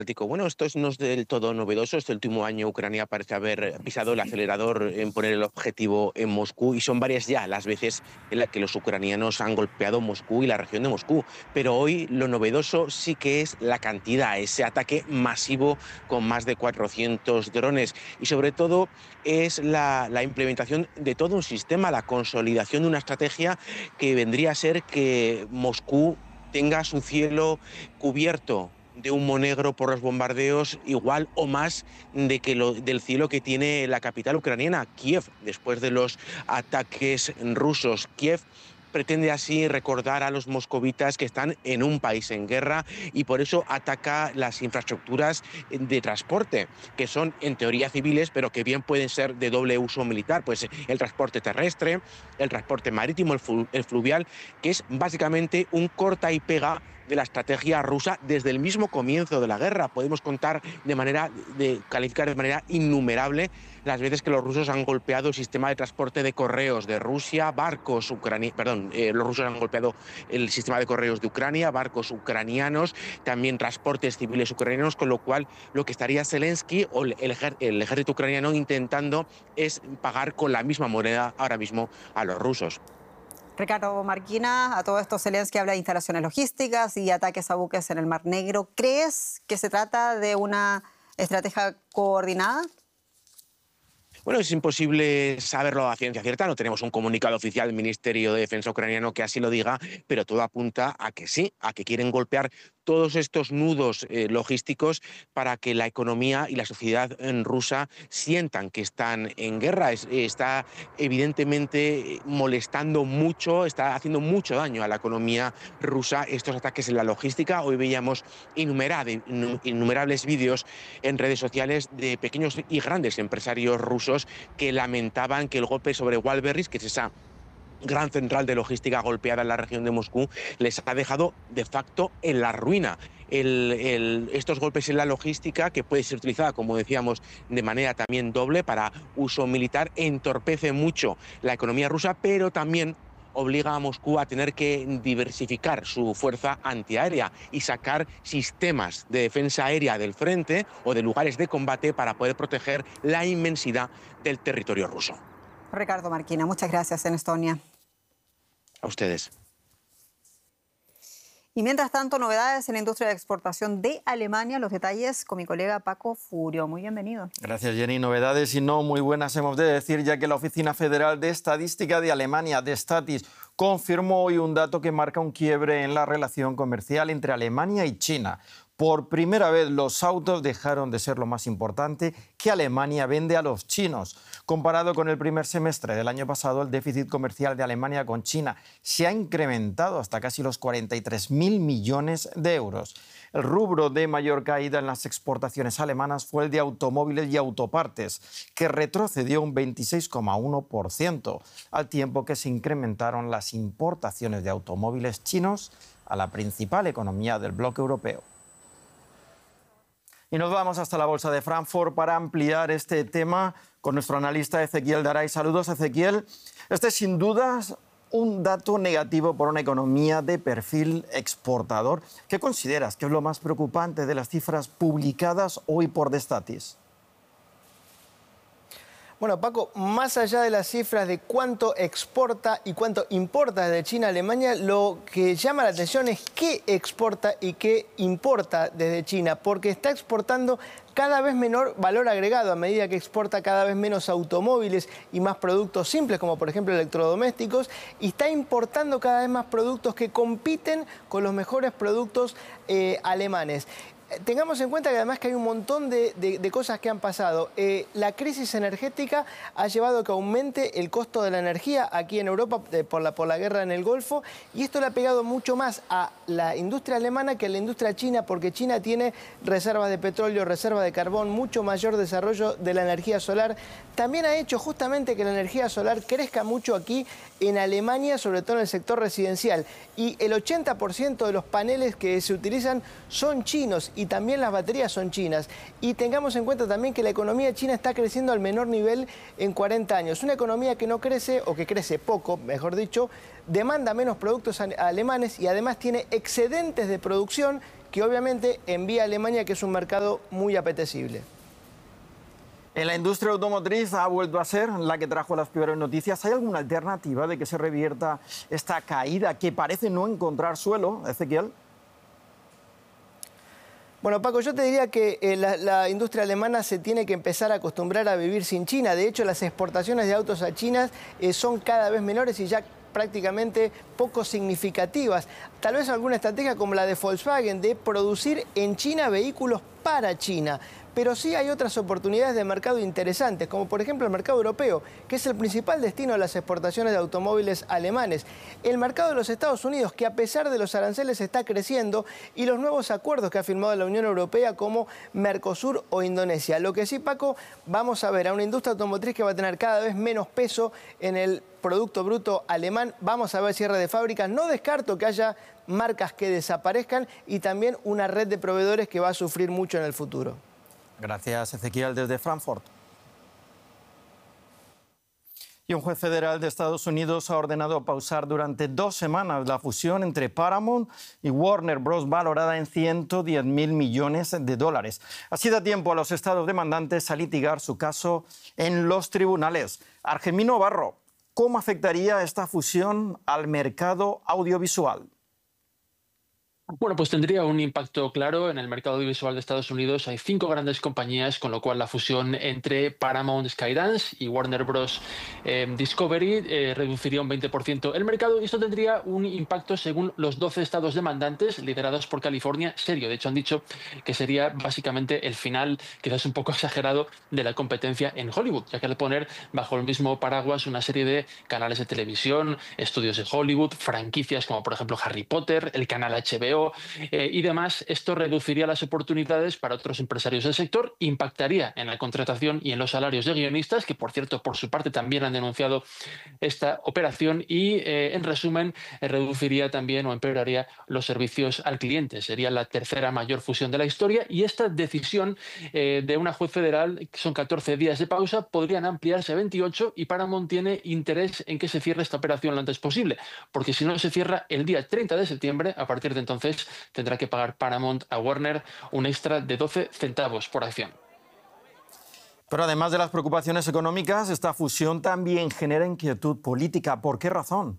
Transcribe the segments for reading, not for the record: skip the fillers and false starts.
Bueno, esto no es del todo novedoso. Este último año Ucrania parece haber pisado el acelerador en poner el objetivo en Moscú y son varias ya las veces en las que los ucranianos han golpeado Moscú y la región de Moscú. Pero hoy lo novedoso sí que es la cantidad, ese ataque masivo con más de 400 drones y sobre todo es la implementación de todo un sistema, la consolidación de una estrategia que vendría a ser que Moscú tenga su cielo cubierto de humo negro por los bombardeos igual o más del cielo que tiene la capital ucraniana, Kiev, después de los ataques rusos. Kiev pretende así recordar a los moscovitas que están en un país en guerra y por eso ataca las infraestructuras de transporte, que son en teoría civiles, pero que bien pueden ser de doble uso militar, pues el transporte terrestre, el transporte marítimo, el fluvial, que es básicamente un corta y pega de la estrategia rusa desde el mismo comienzo de la guerra. Podemos calificar de manera innumerable las veces que los rusos han golpeado el sistema de transporte de correos de Rusia, los rusos han golpeado el sistema de correos de Ucrania, barcos ucranianos, también transportes civiles ucranianos, con lo cual lo que estaría Zelensky o el ejército ucraniano intentando es pagar con la misma moneda ahora mismo a los rusos. Ricardo Marquina, a todo esto Zelensky habla de instalaciones logísticas y ataques a buques en el Mar Negro. ¿Crees que se trata de una estrategia coordinada? Bueno, es imposible saberlo a ciencia cierta, no tenemos un comunicado oficial del Ministerio de Defensa ucraniano que así lo diga, pero todo apunta a que sí, a que quieren golpear todos estos nudos logísticos para que la economía y la sociedad rusa sientan que están en guerra. Está evidentemente molestando mucho, está haciendo mucho daño a la economía rusa estos ataques en la logística. Hoy veíamos innumerables vídeos en redes sociales de pequeños y grandes empresarios rusos que lamentaban que el golpe sobre Walberis, que es esa gran central de logística golpeada en la región de Moscú, les ha dejado de facto en la ruina. Estos golpes en la logística, que puede ser utilizada, como decíamos, de manera también doble para uso militar, entorpece mucho la economía rusa, pero también obliga a Moscú a tener que diversificar su fuerza antiaérea y sacar sistemas de defensa aérea del frente o de lugares de combate para poder proteger la inmensidad del territorio ruso. Ricardo Marquina, muchas gracias en Estonia. A ustedes. Y mientras tanto, novedades en la industria de exportación de Alemania. Los detalles con mi colega Paco Furio. Muy bienvenido. Gracias, Jenny. Novedades y no muy buenas hemos de decir, ya que la Oficina Federal de Estadística de Alemania, de Statis, confirmó hoy un dato que marca un quiebre en la relación comercial entre Alemania y China. Por primera vez los autos dejaron de ser lo más importante que Alemania vende a los chinos. Comparado con el primer semestre del año pasado, el déficit comercial de Alemania con China se ha incrementado hasta casi los 43.000 millones de euros. El rubro de mayor caída en las exportaciones alemanas fue el de automóviles y autopartes, que retrocedió un 26,1%, al tiempo que se incrementaron las importaciones de automóviles chinos a la principal economía del bloque europeo. Y nos vamos hasta la Bolsa de Frankfurt para ampliar este tema con nuestro analista Ezequiel Daray. Saludos, Ezequiel. Este es sin dudas un dato negativo por una economía de perfil exportador. ¿Qué consideras que es lo más preocupante de las cifras publicadas hoy por The Statis? Bueno, Paco, más allá de las cifras de cuánto exporta y cuánto importa desde China a Alemania, lo que llama la atención es qué exporta y qué importa desde China, porque está exportando cada vez menor valor agregado a medida que exporta cada vez menos automóviles y más productos simples, como por ejemplo electrodomésticos, y está importando cada vez más productos que compiten con los mejores productos alemanes. Tengamos en cuenta que además que hay un montón de cosas que han pasado. La crisis energética ha llevado a que aumente el costo de la energía aquí en Europa por la guerra en el Golfo, y esto le ha pegado mucho más a la industria alemana que a la industria china, porque China tiene reservas de petróleo, reservas de carbón, mucho mayor desarrollo de la energía solar. También ha hecho justamente que la energía solar crezca mucho aquí en Alemania, sobre todo en el sector residencial. Y el 80% de los paneles que se utilizan son chinos y también las baterías son chinas. Y tengamos en cuenta también que la economía china está creciendo al menor nivel en 40 años. Una economía que no crece, o que crece poco, mejor dicho, demanda menos productos alemanes y además tiene excedentes de producción que obviamente envía a Alemania, que es un mercado muy apetecible. En la industria automotriz ha vuelto a ser la que trajo las peores noticias. ¿Hay alguna alternativa de que se revierta esta caída que parece no encontrar suelo, Ezequiel? Bueno, Paco, yo te diría que la industria alemana se tiene que empezar a acostumbrar a vivir sin China. De hecho, las exportaciones de autos a China son cada vez menores y ya prácticamente poco significativas. Tal vez alguna estrategia como la de Volkswagen de producir en China vehículos para China. Pero sí hay otras oportunidades de mercado interesantes, como por ejemplo el mercado europeo, que es el principal destino de las exportaciones de automóviles alemanes. El mercado de los Estados Unidos, que a pesar de los aranceles está creciendo, y los nuevos acuerdos que ha firmado la Unión Europea como Mercosur o Indonesia. Lo que sí, Paco, vamos a ver a una industria automotriz que va a tener cada vez menos peso en el Producto Bruto alemán. Vamos a ver cierre de fábricas. No descarto que haya marcas que desaparezcan y también una red de proveedores que va a sufrir mucho en el futuro. Gracias, Ezequiel, desde Frankfurt. Y un juez federal de Estados Unidos ha ordenado pausar durante 2 semanas la fusión entre Paramount y Warner Bros. Valorada en 110.000 millones de dólares. Así da tiempo a los estados demandantes a litigar su caso en los tribunales. Argemino Barro, ¿cómo afectaría esta fusión al mercado audiovisual? Bueno, pues tendría un impacto claro en el mercado audiovisual de Estados Unidos. Hay 5 grandes compañías, con lo cual la fusión entre Paramount Skydance y Warner Bros. Discovery reduciría un 20% el mercado, y esto tendría un impacto, según los 12 estados demandantes liderados por California, serio. De hecho, han dicho que sería básicamente el final, quizás un poco exagerado, de la competencia en Hollywood, ya que al poner bajo el mismo paraguas una serie de canales de televisión, estudios de Hollywood, franquicias como por ejemplo Harry Potter, el canal HBO, y demás, esto reduciría las oportunidades para otros empresarios del sector, impactaría en la contratación y en los salarios de guionistas, que por cierto, por su parte también han denunciado esta operación, y en resumen, reduciría también o empeoraría los servicios al cliente. Sería la tercera mayor fusión de la historia, y esta decisión de una juez federal, que son 14 días de pausa, podrían ampliarse a 28, y Paramount tiene interés en que se cierre esta operación lo antes posible, porque si no se cierra el día 30 de septiembre, a partir de entonces tendrá que pagar Paramount a Warner un extra de 12 centavos por acción. Pero además de las preocupaciones económicas, esta fusión también genera inquietud política. ¿Por qué razón?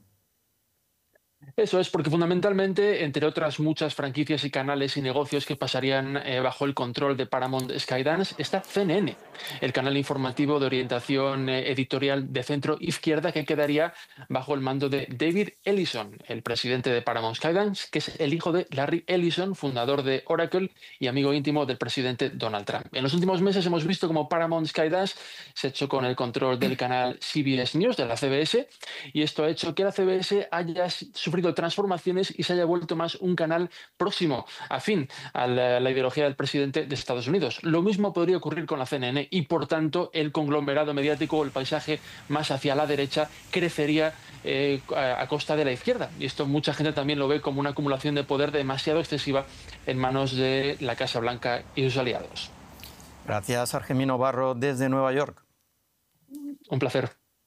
Eso es porque fundamentalmente, entre otras muchas franquicias y canales y negocios que pasarían bajo el control de Paramount Skydance, está CNN, el canal informativo de orientación editorial de centro izquierda, que quedaría bajo el mando de David Ellison, el presidente de Paramount Skydance, que es el hijo de Larry Ellison, fundador de Oracle y amigo íntimo del presidente Donald Trump. En los últimos meses hemos visto cómo Paramount Skydance se ha hecho con el control del canal CBS News, de la CBS, y esto ha hecho que la CBS haya sufrido transformaciones y se haya vuelto más un canal próximo, afín a la ideología del presidente de Estados Unidos. Lo mismo podría ocurrir con la CNN, y por tanto el conglomerado mediático o el paisaje más hacia la derecha crecería a costa de la izquierda. Y esto mucha gente también lo ve como una acumulación de poder demasiado excesiva en manos de la Casa Blanca y sus aliados. Gracias, Argemino Barro, desde Nueva York. Un placer.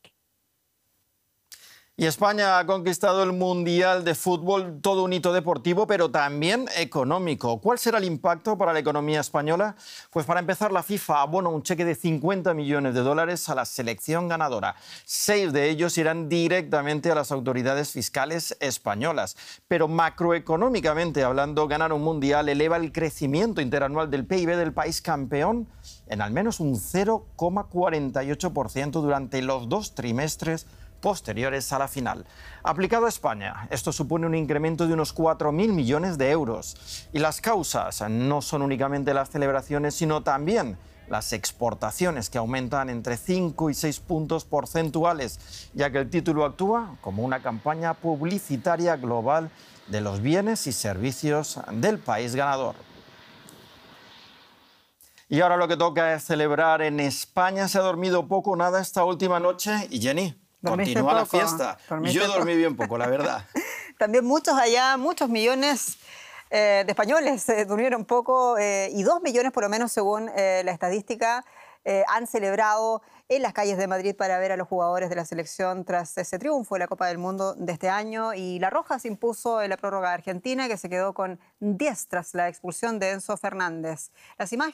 Y España ha conquistado el Mundial de Fútbol, todo un hito deportivo, pero también económico. ¿Cuál será el impacto para la economía española? Pues para empezar, la FIFA abona un cheque de 50 millones de dólares a la selección ganadora. 6 de ellos irán directamente a las autoridades fiscales españolas. Pero macroeconómicamente hablando, ganar un Mundial eleva el crecimiento interanual del PIB del país campeón en al menos un 0,48% durante los 2 trimestres posteriores a la final. Aplicado a España, esto supone un incremento de unos 4.000 millones de euros. Y las causas no son únicamente las celebraciones, sino también las exportaciones, que aumentan entre 5 y 6 puntos porcentuales, ya que el título actúa como una campaña publicitaria global de los bienes y servicios del país ganador. Y ahora lo que toca es celebrar en España. Se ha dormido poco o nada esta última noche. Y Jenny, continúa la fiesta. Yo dormí bien poco, la verdad. También muchos allá, muchos millones de españoles durmieron poco, y 2 millones por lo menos según la estadística han celebrado en las calles de Madrid para ver a los jugadores de la selección tras ese triunfo en la Copa del Mundo de este año. Y La Roja se impuso en la prórroga argentina, que se quedó con 10 tras la expulsión de Enzo Fernández. Las imágenes